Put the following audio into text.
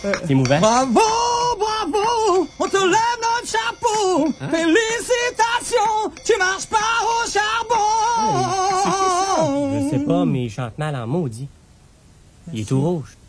C'est émouvant. Bravo, bravo, on te lève notre chapeau. Hein? Félicitations, tu marches pas au charbon. Je sais pas, mais il chante mal en maudit. Il est tout rouge.